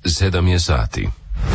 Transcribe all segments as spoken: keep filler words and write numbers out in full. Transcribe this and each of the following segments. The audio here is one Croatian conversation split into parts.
sedam je sati.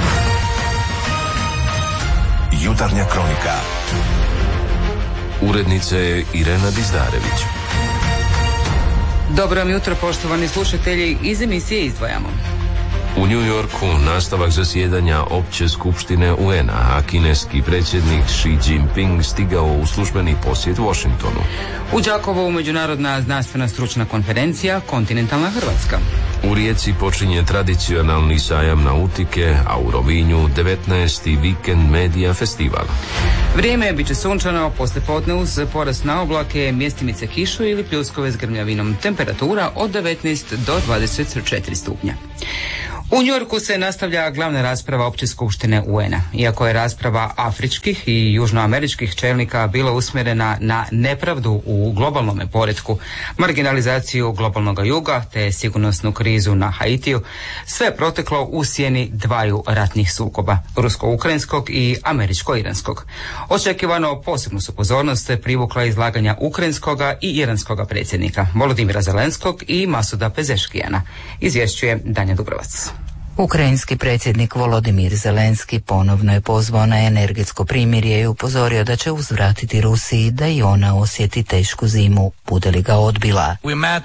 Jutarnja kronika. Urednica je Irena Dizdarević. Dobro vam jutro, poštovani slušatelji, iz emisije izdvajamo. U New Yorku nastavak zasjedanja Opće skupštine U N A, a kineski predsjednik Xi Jinping stigao u službeni posjet Washingtonu. U Đakovu međunarodna znanstvena stručna konferencija Kontinentalna Hrvatska. U Rijeci počinje tradicionalni sajam nautike, a u Rovinju devetnaesti vikend medija festival. Vrijeme bit će sunčano, poslijepodne uz porast na oblake, mjestimice kišu ili pljuskove s grmljavinom. Temperatura od devetnaest do dvadeset četiri stupnja. U Njujorku se nastavlja glavna rasprava Opće skupštine U N A. Iako je rasprava afričkih i južnoameričkih čelnika bila usmjerena na nepravdu u globalnom poretku, marginalizaciju globalnog juga te sigurnosnu krizu na Haitiju, sve je proteklo u sjeni dvaju ratnih sukoba, rusko-ukrajinskog i američko-iranskog. Očekivano posebnu su pozornost privukla izlaganja ukrajinskoga i iranskoga predsjednika Volodimira Zelenskog i Masuda Pezeškijana, izvješćuje Danja Dubrovac. Ukrajinski predsjednik Volodimir Zelenski ponovno je pozvao na energetsko primirje i upozorio da će uzvratiti Rusiji da i ona osjeti tešku zimu, bude li ga odbila.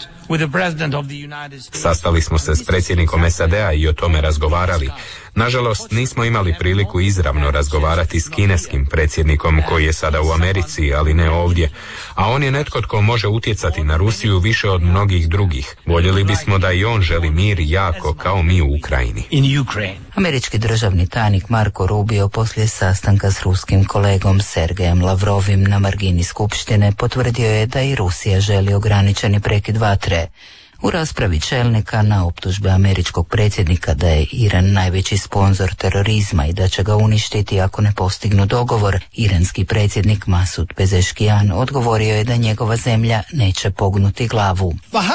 Sastali smo se s predsjednikom S A D-a i o tome razgovarali. Nažalost, nismo imali priliku izravno razgovarati s kineskim predsjednikom koji je sada u Americi, ali ne ovdje. A on je netko tko može utjecati na Rusiju više od mnogih drugih. Voljeli bismo da i on želi mir jako kao mi u Ukrajini. Američki državni tajnik Marko Rubio poslije sastanka s ruskim kolegom Sergejem Lavrovim na margini skupštine potvrdio je da i Rusija želi ograničeni prekid vatre. U raspravi čelnika na optužbe američkog predsjednika da je Iran najveći sponzor terorizma i da će ga uništiti ako ne postignu dogovor, iranski predsjednik Masud Pezeškijan odgovorio je da njegova zemlja neće pognuti glavu.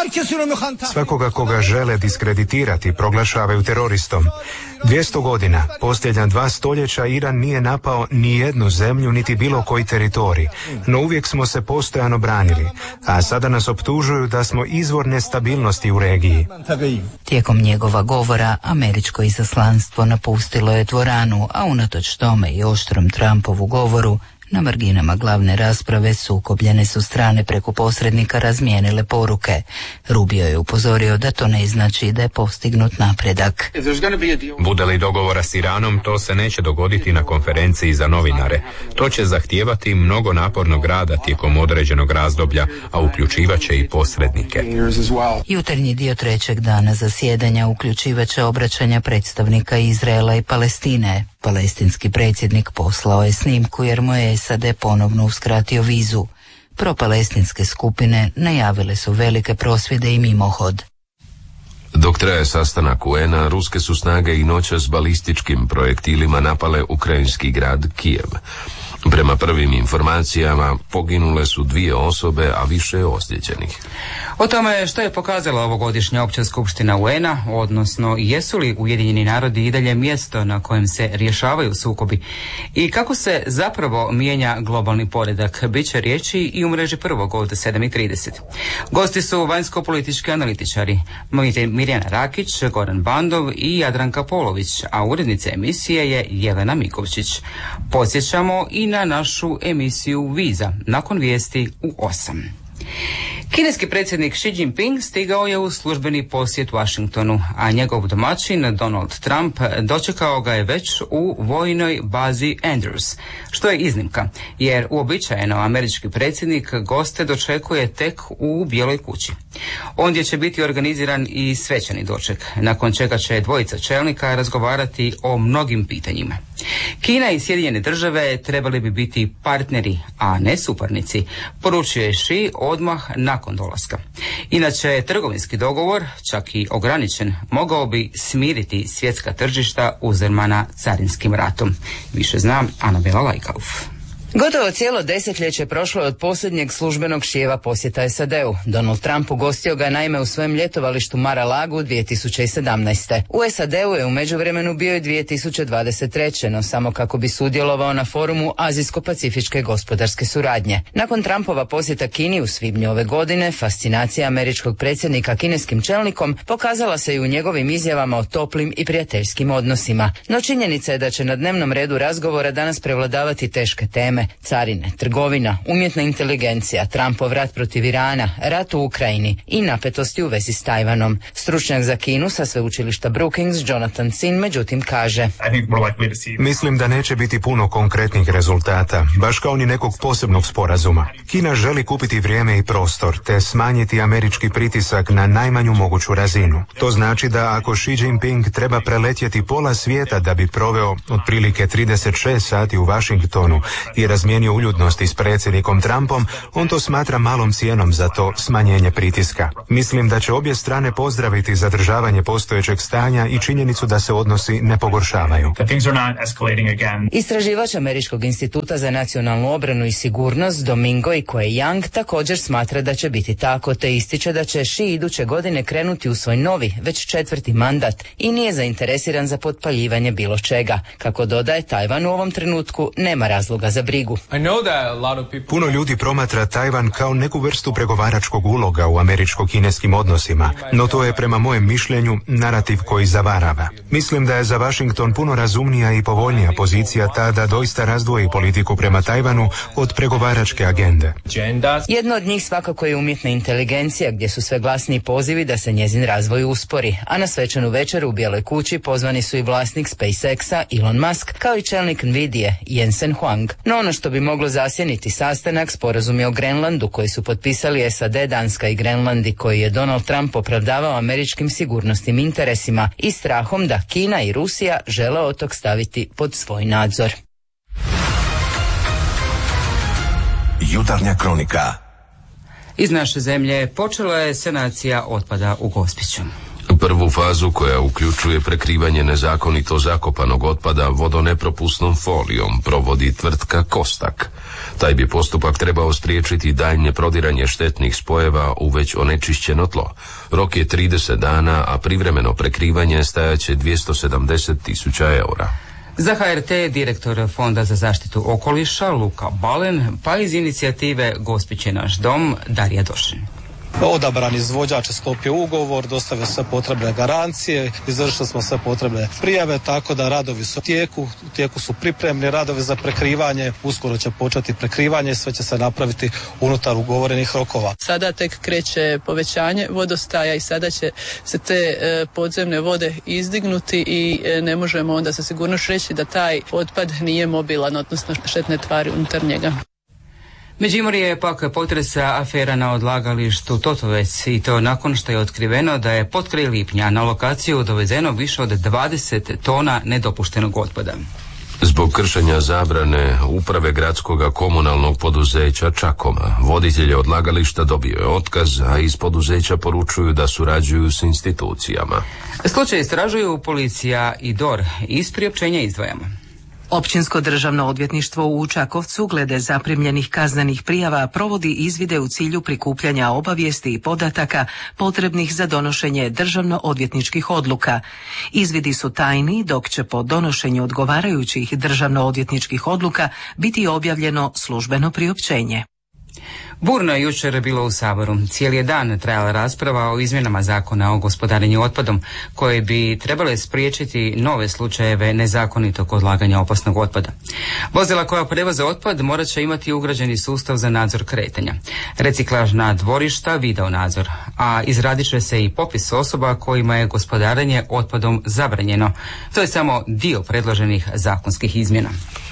Svakoga koga žele diskreditirati proglašavaju teroristom. dvjesto godina, posljednja dva stoljeća, Iran nije napao ni jednu zemlju niti bilo koji teritorij, no uvijek smo se postojano branili, a sada nas optužuju da smo izvor nestabilnosti u regiji. Tijekom njegova govora američko izaslanstvo napustilo je dvoranu, a unatoč tome i oštrom Trumpovu govoru, na marginama glavne rasprave sukobljene su strane preko posrednika razmijenile poruke. Rubio je upozorio da to ne znači da je postignut napredak. Bude li dogovora s Iranom, to se neće dogoditi na konferenciji za novinare. To će zahtijevati mnogo napornog rada tijekom određenog razdoblja, a uključivaće i posrednike. Jutarnji dio trećeg dana zasjedanja uključivaće obraćanja predstavnika Izraela i Palestine. Palestinski predsjednik poslao je snimku jer mu je S A D ponovno uskratio vizu. Propalestinske skupine najavile su velike prosvjede i mimohod. Dok traje sastanak U N A, ruske su snage i noćas balističkim projektilima napale ukrajinski grad Kijev. Prema prvim informacijama poginule su dvije osobe, a više je ozlijeđenih. O tome što je pokazala ovogodišnja Opća skupština U N A, odnosno jesu li Ujedinjeni narodi i dalje mjesto na kojem se rješavaju sukobi i kako se zapravo mijenja globalni poredak, bit će riječi i u mreži prvog od sedam i trideset. Gosti su vanjsko-politički analitičari Mirjana Rakić, Goran Bandov i Jadranka Polović, a urednica emisije je Jelena Mikovčić. Podsjećamo i na našu emisiju Viza, nakon vijesti u osam. Kineski predsjednik Xi Jinping stigao je u službeni posjet Washingtonu, a njegov domaćin Donald Trump dočekao ga je već u vojnoj bazi Andrews, što je iznimka, jer uobičajeno američki predsjednik goste dočekuje tek u Bijeloj kući. Ondje će biti organiziran i svečani doček, nakon čega će dvojica čelnika razgovarati o mnogim pitanjima. Kina i Sjedinjene države trebali bi biti partneri, a ne suparnici, poručio je Xi odmah nakon dolaska. Inače, trgovinski dogovor, čak i ograničen, mogao bi smiriti svjetska tržišta uzrmana carinskim ratom. Više zna Anabela Lajkauf. Gotovo cijelo desetljeće prošlo je od posljednjeg službenog šijeva posjeta S A D-u. Donald Trump ugostio ga naime u svojem ljetovalištu Mar-a-Lagu dvije tisuće sedamnaeste. U S A D-u je u međuvremenu bio i dvije tisuće dvadeset treće. no samo kako bi sudjelovao na forumu Azijsko-pacifičke gospodarske suradnje. Nakon Trumpova posjeta Kini u svibnju ove godine, fascinacija američkog predsjednika kineskim čelnikom pokazala se i u njegovim izjavama o toplim i prijateljskim odnosima. No činjenica je da će na dnevnom redu razgovora danas prevladavati teške teme. Carine, trgovina, umjetna inteligencija, Trumpov rat protiv Irana, rat u Ukrajini i napetosti u vezi s Tajvanom. Stručnjak za Kinu sa sveučilišta Brookings, Jonathan Sin, međutim kaže: Mislim da neće biti puno konkretnih rezultata, baš kao ni nekog posebnog sporazuma. Kina želi kupiti vrijeme i prostor, te smanjiti američki pritisak na najmanju moguću razinu. To znači da ako Xi Jinping treba preletjeti pola svijeta da bi proveo otprilike trideset šest sati u Washingtonu i razmijenio uljudnosti s predsjednikom Trumpom, on to smatra malom cijenom za to smanjenje pritiska. Mislim da će obje strane pozdraviti zadržavanje postojećeg stanja i činjenicu da se odnosi ne pogoršavaju. Istraživač Američkog instituta za nacionalnu obranu i sigurnost Domingo i Kuei Yang također smatra da će biti tako, te ističe da će Xi iduće godine krenuti u svoj novi, već četvrti mandat i nije zainteresiran za potpaljivanje bilo čega. Kako dodaje, Tajvan u ovom trenutku nema razloga za brigu. Puno ljudi promatra Tajvan kao neku vrstu pregovaračkog uloga u američko-kineskim odnosima, no to je prema mojem mišljenju narativ koji zavarava. Mislim da je za Washington puno razumnija i povoljnija pozicija ta da doista razdvoji politiku prema Tajvanu od pregovaračke agende. Jedno od njih svakako je umjetna inteligencija, gdje su sve glasniji pozivi da se njezin razvoj uspori, a na svečanu večeru u Bijeloj kući pozvani su i vlasnik SpaceX-a Elon Musk, kao i čelnik Nvidije Jensen Huang. No ono što bi moglo zasjeniti sastanak, sporazum je o Grenlandu koji su potpisali S A D, Danska i Grenland i koji je Donald Trump opravdavao američkim sigurnosnim interesima i strahom da Kina i Rusija žele otok staviti pod svoj nadzor. Jutarnja kronika. Iz naše zemlje počela je sanacija otpada u Gospiću. Prvu fazu, koja uključuje prekrivanje nezakonito zakopanog otpada vodonepropusnom folijom, provodi tvrtka Kostak. Taj bi postupak trebao spriječiti daljnje prodiranje štetnih spojeva u već onečišćeno tlo. Rok je trideset dana, a privremeno prekrivanje stajaće dvjesto sedamdeset tisuća eura. Za H R T direktor Fonda za zaštitu okoliša Luka Balen, pa iz inicijative Gospić je naš dom Darija Došin. Odabran izvođač je sklopio ugovor, dostavio sve potrebne garancije, izvršili smo sve potrebne prijave, tako da radovi su u tijeku, u tijeku su pripremni radovi za prekrivanje, uskoro će početi prekrivanje, sve će se napraviti unutar ugovorenih rokova. Sada tek kreće povećanje vodostaja i sada će se te e, podzemne vode izdignuti i e, ne možemo onda sa sigurnošću reći da taj otpad nije mobilan, odnosno štetne tvari unutar njega. Međimurje je pak potresa afera na odlagalištu Totovec i to nakon što je otkriveno da je potkraj lipnja na lokaciju dovezeno više od dvadeset tona nedopuštenog otpada. Zbog kršenja zabrane uprave gradskog komunalnog poduzeća Čakoma, voditelj odlagališta dobio je otkaz, a iz poduzeća poručuju da surađuju s institucijama. Slučaj istražuju policija i D O R, iz priopćenja izdvajamo. Općinsko državno odvjetništvo u Čakovcu glede zaprimljenih kaznenih prijava provodi izvide u cilju prikupljanja obavijesti i podataka potrebnih za donošenje državno-odvjetničkih odluka. Izvidi su tajni, dok će po donošenju odgovarajućih državno-odvjetničkih odluka biti objavljeno službeno priopćenje. Burno je jučer bilo u Saboru. Cijeli je dan trajala rasprava o izmjenama zakona o gospodarenju otpadom, koje bi trebale spriječiti nove slučajeve nezakonitog odlaganja opasnog otpada. Vozila koja prevoze otpad morat će imati ugrađeni sustav za nadzor kretanja, reciklažna dvorišta, video nadzor, a izradit će se i popis osoba kojima je gospodarenje otpadom zabranjeno. To je samo dio predloženih zakonskih izmjena.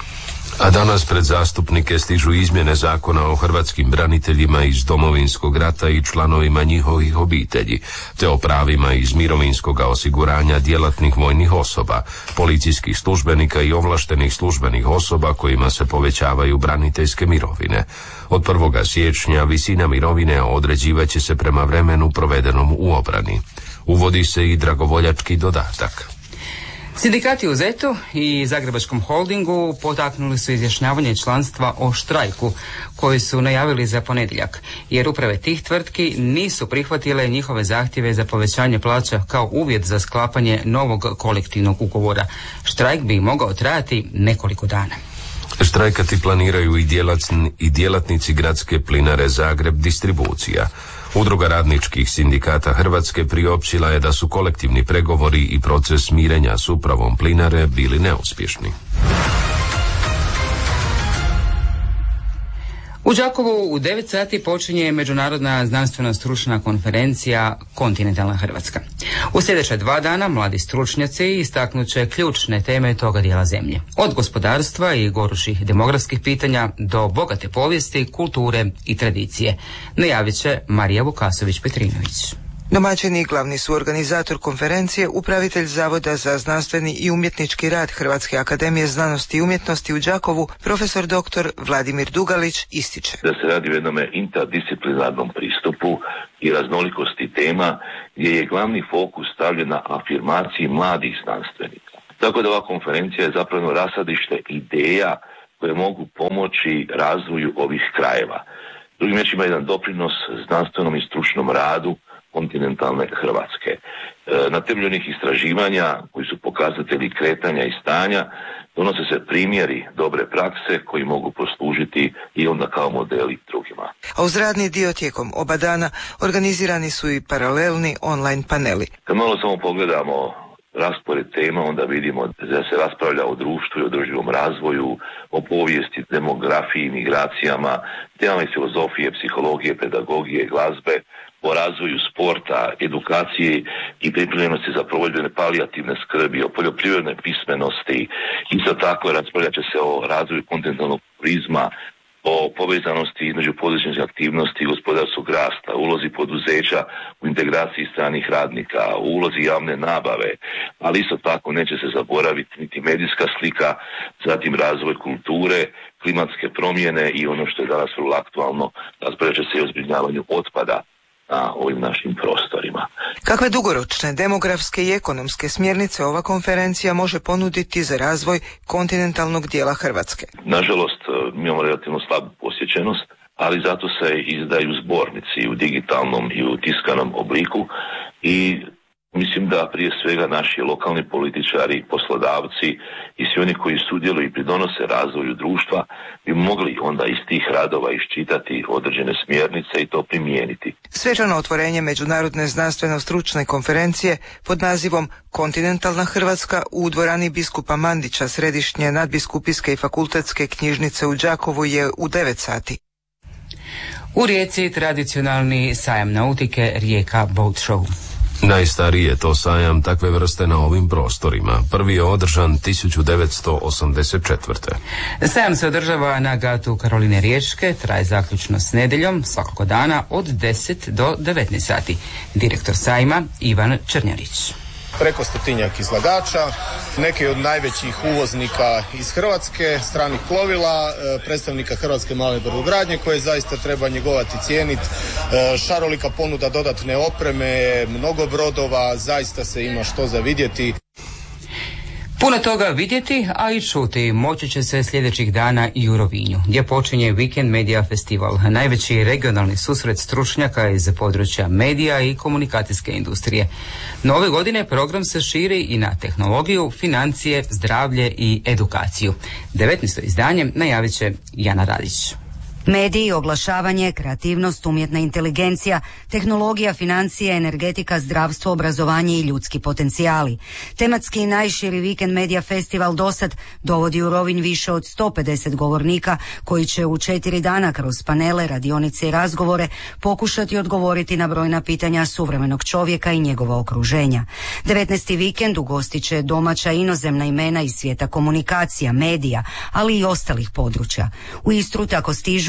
A danas pred zastupnike stižu izmjene zakona o hrvatskim braniteljima iz Domovinskog rata i članovima njihovih obitelji, te o pravima iz mirovinskog osiguranja djelatnih vojnih osoba, policijskih službenika i ovlaštenih službenih osoba kojima se povećavaju braniteljske mirovine. Od prvog siječnja visina mirovine određivat će se prema vremenu provedenom u obrani. Uvodi se i dragovoljački dodatak. Sindikati u Zetu i Zagrebačkom holdingu potaknuli su izjašnjavanje članstva o štrajku koji su najavili za ponedjeljak, jer uprave tih tvrtki nisu prihvatile njihove zahtjeve za povećanje plaća kao uvjet za sklapanje novog kolektivnog ugovora. Štrajk bi mogao trajati nekoliko dana. Štrajkati planiraju i, djelatni, i djelatnici gradske plinare Zagreb distribucija. Udruga radničkih sindikata Hrvatske priopćila je da su kolektivni pregovori i proces mirenja s upravom plinare bili neuspješni. U Đakovu u devet sati počinje međunarodna znanstveno stručna konferencija Kontinentalna Hrvatska. U sljedeća dva dana mladi stručnjaci istaknut će ključne teme toga dijela zemlje. Od gospodarstva i gorućih demografskih pitanja do bogate povijesti, kulture i tradicije. Najavit će Marija Vukasović-Petrinović. Domaćini i glavni su organizator konferencije, upravitelj Zavoda za znanstveni i umjetnički rad Hrvatske akademije znanosti i umjetnosti u Đakovu, profesor doktor Vladimir Dugalić, ističe da se radi o jednom interdisciplinarnom pristupu i raznolikosti tema gdje je glavni fokus stavljen na afirmaciji mladih znanstvenika. Tako da ova konferencija je zapravo rasadište ideja koje mogu pomoći razvoju ovih krajeva. Drugim riječima jedan doprinos znanstvenom i stručnom radu kontinentalne Hrvatske. Na temelju onih istraživanja koji su pokazatelji kretanja i stanja donose se primjeri dobre prakse koji mogu poslužiti i onda kao modeli drugima. A uz radni dio tijekom oba dana organizirani su i paralelni online paneli. Kad malo samo pogledamo raspored tema, onda vidimo da se raspravlja o društvu i održivom razvoju, o povijesti, demografiji, migracijama, temama iz filozofije, psihologije, pedagogije, glazbe, o razvoju sporta, edukaciji i pripremljenosti za provođenje palijativne skrbi, o poljoprivrednoj pismenosti. Isto tako raspravljat će se o razvoju kontinentalnog turizma, o povezanosti između poduzetničkih aktivnosti i gospodarskog rasta, ulozi poduzeća u integraciji stranih radnika, u ulozi javne nabave, ali isto tako neće se zaboraviti niti medijska slika, zatim razvoj kulture, klimatske promjene i ono što je danas vrlo aktualno, raspravljat će se i o zbrinjavanju otpada na ovim našim prostorima. Kakve dugoročne demografske i ekonomske smjernice ova konferencija može ponuditi za razvoj kontinentalnog dijela Hrvatske? Nažalost, mi imamo relativno slabu posjećenost, ali zato se izdaju zbornici u digitalnom i u tiskanom obliku i mislim da prije svega naši lokalni političari, poslodavci i svi oni koji sudjeluju i pridonose razvoju društva bi mogli onda iz tih radova iščitati određene smjernice i to primijeniti. Svečano otvorenje međunarodne znanstveno-stručne konferencije pod nazivom Kontinentalna Hrvatska u dvorani biskupa Mandića središnje nadbiskupijske i fakultetske knjižnice u Đakovu je u devet sati. U Rijeci tradicionalni sajam nautike Rijeka Boat Show. Najstariji je to sajam takve vrste na ovim prostorima. Prvi je održan tisuću devetsto osamdeset četvrte. Sajam se održava na gatu Karoline Riječke, traje zaključno s nedjeljom svakog dana od deset do devetnaest sati. Direktor sajma Ivan Črnjarić. Preko stotinjak izlagača, neki od najvećih uvoznika iz Hrvatske, stranih plovila, predstavnika hrvatske male brodogradnje koje zaista treba njegovati, cijeniti, šarolika ponuda dodatne opreme, mnogo brodova, zaista se ima što za vidjeti. Puno toga vidjeti, a i čuti moći će se sljedećih dana i u Rovinju, gdje počinje Weekend Media Festival, najveći regionalni susret stručnjaka iz područja medija i komunikacijske industrije. No ove godine program se širi i na tehnologiju, financije, zdravlje i edukaciju. devetnaesto izdanje najavit će Jana Radić. Mediji, oglašavanje, kreativnost, umjetna inteligencija, tehnologija, financije, energetika, zdravstvo, obrazovanje i ljudski potencijali. Tematski i najširi Weekend Media Festival dosad dovodi u Rovinj više od sto pedeset govornika koji će u četiri dana kroz panele, radionice i razgovore pokušati odgovoriti na brojna pitanja suvremenog čovjeka i njegova okruženja. devetnaesti vikend ugostit će domaća inozemna imena iz svijeta komunikacija, medija, ali i ostalih područja. U Istru tako stižu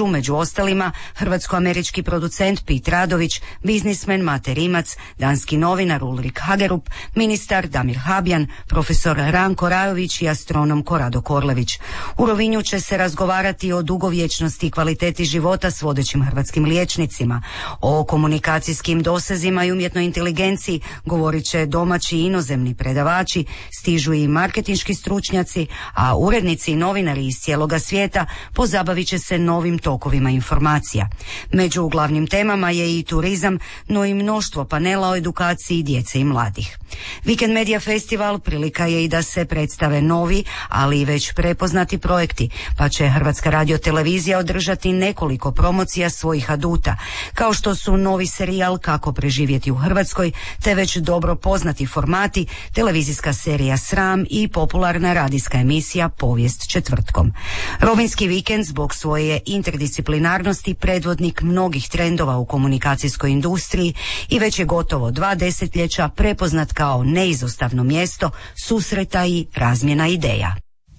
stižu među ostalima hrvatsko-američki producent Pit Radović, biznismen Mate Rimac, danski novinar Ulrik Hagerup, ministar Damir Habjan, profesor Ranko Rajović i astronom Korado Korlević. U Rovinju će se razgovarati o dugovječnosti i kvaliteti života s vodećim hrvatskim liječnicima. O komunikacijskim dosezima i umjetnoj inteligenciji govorit će domaći i inozemni predavači, stižu i marketinški stručnjaci, a urednici i novinari iz cijeloga svijeta pozabavit će se novim tokovima informacija. Među glavnim temama je i turizam, no i mnoštvo panela o edukaciji djece i mladih. Weekend Media Festival prilika je i da se predstave novi, ali i već prepoznati projekti, pa će Hrvatska radiotelevizija održati nekoliko promocija svojih aduta, kao što su novi serijal Kako preživjeti u Hrvatskoj, te već dobro poznati formati, televizijska serija Sram i popularna radijska emisija Povijest četvrtkom. Rovinjski vikend zbog svoje interdisciplinarnosti predvodnik mnogih trendova u komunikacijskoj industriji i već je gotovo dva desetljeća prepoznat kao neizostavno mjesto susreta i razmjena ideja.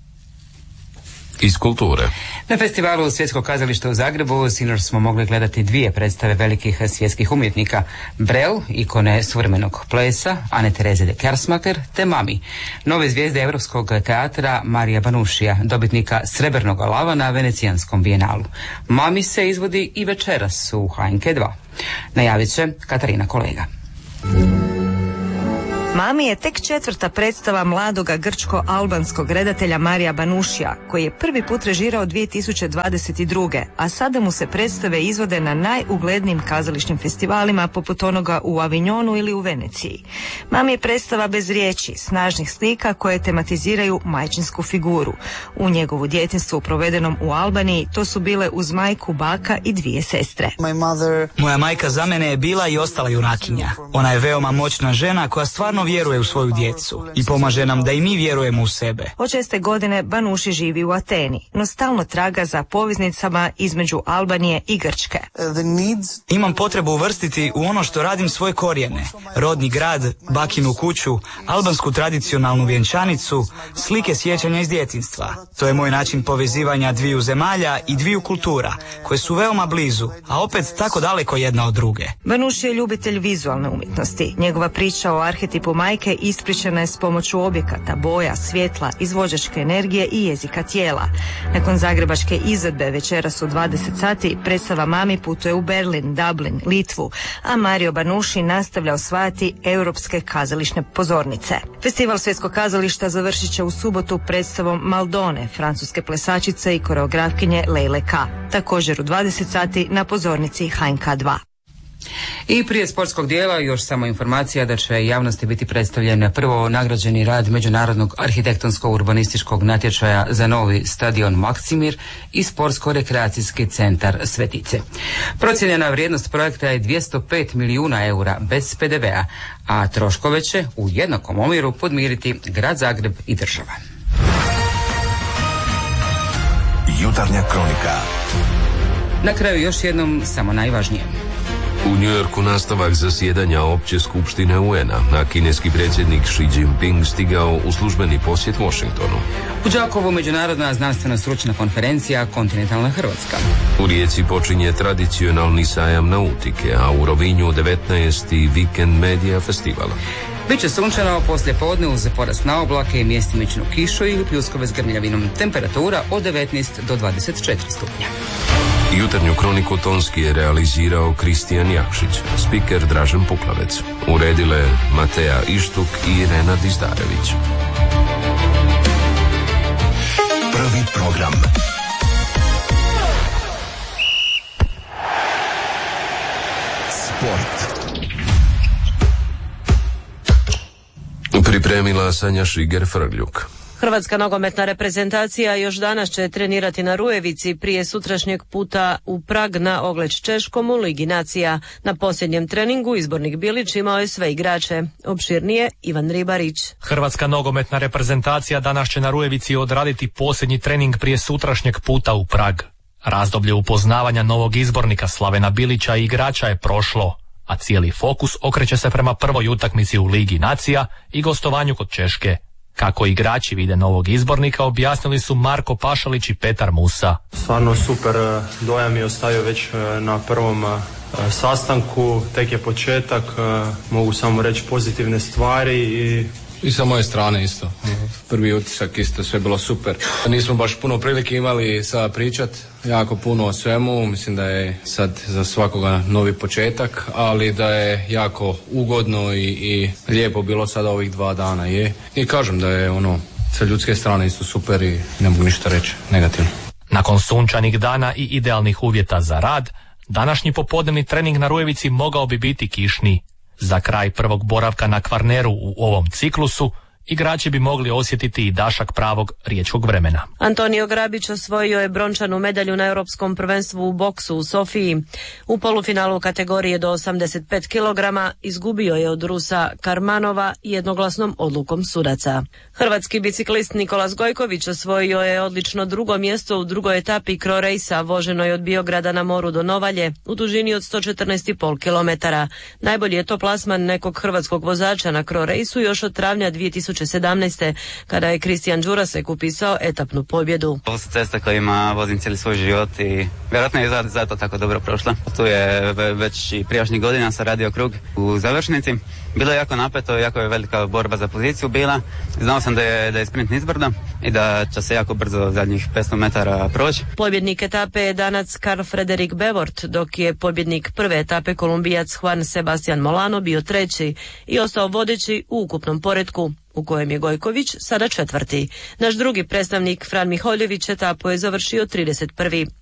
Iz kulture. Na festivalu Svjetskog kazališta u Zagrebu sinoć smo mogli gledati dvije predstave velikih svjetskih umjetnika: Brel, ikone suvremenog plesa, Ane Tereze de Kersmaker, te Mami, nove zvijezde Europskog teatra Marija Banušija, dobitnika Srebrnog lava na Venecijanskom bijenalu. Mami se izvodi i večeras u H N K dva. Najavit će Katarina Kolega. Mami je tek četvrta predstava mladoga grčko-albanskog redatelja Marija Banušija, koji je prvi put režirao dvije tisuće dvadeset druge. a sada mu se predstave izvode na najuglednijim kazališnim festivalima poput onoga u Avignonu ili u Veneciji. Mami je predstava bez riječi, snažnih slika koje tematiziraju majčinsku figuru. U njegovu djetinjstvu provedenom u Albaniji to su bile uz majku, baka i dvije sestre. Moja majka za mene je bila i ostala junakinja. Ona je veoma moćna žena koja stvarno vjeruje u svoju djecu i pomaže nam da i mi vjerujemo u sebe. Od šeste godine Banuši živi u Ateni, no stalno traga za poveznicama između Albanije i Grčke. Imam potrebu uvrstiti u ono što radim svoje korijene. Rodni grad, bakinu kuću, albansku tradicionalnu vjenčanicu, slike sjećanja iz djetinjstva. To je moj način povezivanja dviju zemalja i dviju kultura, koje su veoma blizu, a opet tako daleko jedna od druge. Banuši je ljubitelj vizualne umjetnosti. Njegova priča o arhetipu majke ispričana je s pomoću objekata, boja, svjetla, izvođačke energije i jezika tijela. Nakon zagrebačke izvedbe večeras u dvadeset sati predstava Mami putuje u Berlin, Dublin, Litvu, a Mario Banuši nastavlja osvajati europske kazališne pozornice. Festival Svjetskog kazališta završit će u subotu predstavom Maldone, francuske plesačice i koreografkinje Lejle K. Također u dvadeset sati na pozornici H N K dva. I prije sportskog dijela još samo informacija da će javnosti biti predstavljen prvo nagrađeni rad Međunarodnog arhitektonsko-urbanističkog natječaja za novi stadion Maksimir i sportsko-rekreacijski centar Svetice. Procijenjena vrijednost projekta je dvjesto pet milijuna eura bez P D V-a, a troškove će u jednakom omjeru podmiriti Grad Zagreb i država. Jutarnja kronika. Na kraju još jednom samo najvažnije. U Njujorku nastavak zasjedanja Opće skupštine U N a, a kineski predsjednik Xi Jinping stigao u službeni posjet Washingtonu. U Đakovu međunarodna znanstveno-stručna konferencija Kontinentalna Hrvatska. U Rijeci počinje tradicionalni sajam nautike, a u Rovinju devetnaesti Weekend Media Festival. Biće sunčano poslije podne uz porast na oblake i mjestimičnu kišu ili pljuskove s grmljavinom. Temperatura od devetnaest do dvadeset četiri stupnja. Jutarnju kroniku tonski je realizirao Kristijan Jakšić, spiker Dražen Puklavec. Uredile Mateja Ištuk i Irena Dizdarević. Prvi program. Sport. Pripremila Sanja Šiger-Frgljuk. Hrvatska nogometna reprezentacija još danas će trenirati na Rujevici prije sutrašnjeg puta u Prag na ogled s Češkom u Ligi nacija. Na posljednjem treningu izbornik Bilić imao je sve igrače. Opširnije Ivan Ribarić. Hrvatska nogometna reprezentacija danas će na Rujevici odraditi posljednji trening prije sutrašnjeg puta u Prag. Razdoblje upoznavanja novog izbornika Slavena Bilića i igrača je prošlo, a cijeli fokus okreće se prema prvoj utakmici u Ligi nacija i gostovanju kod Češke. Kako igrači vide novog izbornika objasnili su Marko Pašalić i Petar Musa. Stvarno super dojam je ostavio već na prvom sastanku, tek je početak, mogu samo reći pozitivne stvari i I sa moje strane isto. Prvi utisak isto, sve bilo super. Nismo baš puno prilike imali sada pričat, jako puno o svemu. Mislim da je sad za svakoga novi početak, ali da je jako ugodno i, i lijepo bilo sada ovih dva dana je. I kažem da je ono sa ljudske strane isto super i ne mogu ništa reći negativno. Nakon sunčanih dana i idealnih uvjeta za rad, današnji popodnevni trening na Rujevici mogao bi biti kišni. Za kraj prvog boravka na Kvarneru u ovom ciklusu, igrači bi mogli osjetiti i dašak pravog riječkog vremena. Antonio Grabić osvojio je brončanu medalju na Europskom prvenstvu u boksu u Sofiji. U polufinalu kategorije do osamdeset pet kilograma izgubio je od Rusa Karmanova jednoglasnom odlukom sudaca. Hrvatski biciklist Nikolas Gojković osvojio je odlično drugo mjesto u drugoj etapi Cro Race-a voženoj od Biograda na moru do Novalje u dužini od sto četrnaest i pol kilometara. Najbolji je to plasman nekog hrvatskog vozača na Cro Race-u još od travnja dvije tisuće sedamnaeste. kada je Kristijan Đurasek upisao etapnu pobjedu. Ovo su ceste kojima vozim cijeli svoj život i vjerojatno je zato tako dobro prošla. Tu je već i prijašnjih godina sam radio krug u završnici. Bilo je jako napeto, jako je velika borba za poziciju bila. Znao sam da je, da je sprint nizbrdo i da će se jako brzo zadnjih petsto metara proći. Pobjednik etape je Danac Karl Frederik Bevort, dok je pobjednik prve etape Kolumbijac Juan Sebastian Molano bio treći i ostao vodeći u ukupnom poretku, u kojem je Gojković sada četvrti. Naš drugi predstavnik Fran Miholjević etapu je završio trideset prvi.